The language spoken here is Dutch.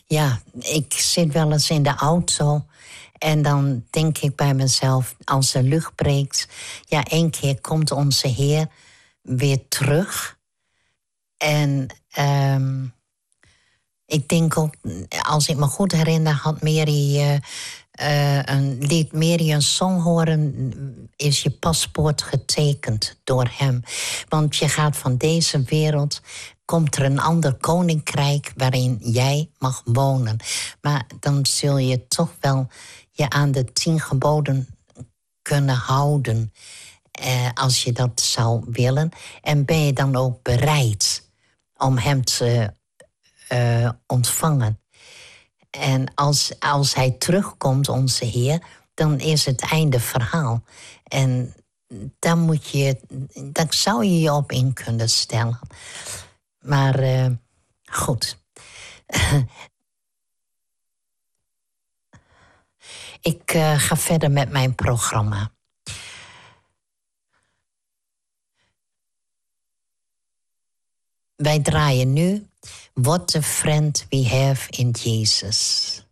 Ja, ik zit wel eens in de auto en dan denk ik bij mezelf, als de lucht breekt, ja, 1 keer komt onze Heer weer terug. En ik denk ook, als ik me goed herinner, had Mary liet Mary een song horen, is je paspoort getekend door hem. Want je gaat van deze wereld, komt er een ander koninkrijk waarin jij mag wonen. Maar dan zul je toch wel je aan de 10 geboden kunnen houden, als je dat zou willen. En ben je dan ook bereid om hem te ontvangen. En als hij terugkomt, onze Heer, dan is het einde verhaal. En daar zou je je op in kunnen stellen. Maar goed. Ik ga verder met mijn programma. Wij draaien nu What a Friend We Have in Jesus.